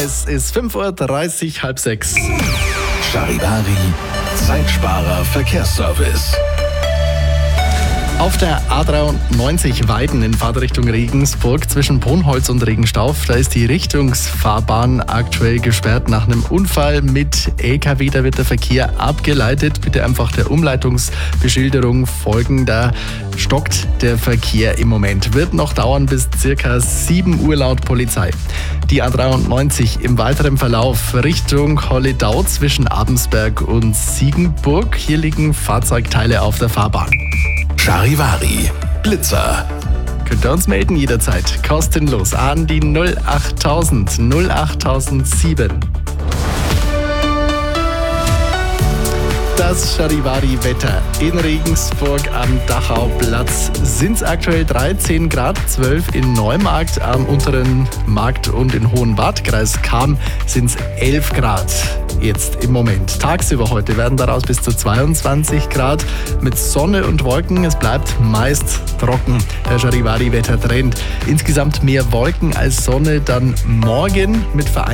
Es ist 5:30 Uhr, halb sechs. Charivari, Zeitsparer Verkehrsservice. Auf der A93 Weiden in Fahrtrichtung Regensburg zwischen Brunholz und Regenstauf, da ist die Richtungsfahrbahn aktuell gesperrt nach einem Unfall mit LKW. Da wird der Verkehr abgeleitet. Bitte einfach der Umleitungsbeschilderung folgen. Da stockt der Verkehr im Moment. Wird noch dauern bis ca. 7 Uhr laut Polizei. Die A93 im weiteren Verlauf Richtung Holledau zwischen Abensberg und Siegenburg. Hier liegen Fahrzeugteile auf der Fahrbahn. Charivari, Blitzer. Könnt ihr uns melden jederzeit. Kostenlos an die 08000 08007. Das Charivari-Wetter in Regensburg am Dachauplatz sind es aktuell 13 Grad, 12 in Neumarkt, am unteren Markt und in Hohenwart, Kreis Cham sind es 11 Grad. Jetzt im Moment. Tagsüber heute werden daraus bis zu 22 Grad mit Sonne und Wolken. Es bleibt meist trocken. Der Charivari-Wettertrend. Insgesamt mehr Wolken als Sonne dann morgen mit